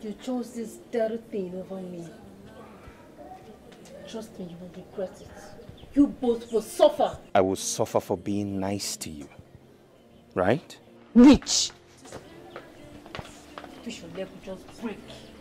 You chose this dirty thing over me. Trust me, you will regret it. You both will suffer. I will suffer for being nice to you. Right? Witch! Wish your leg would just break.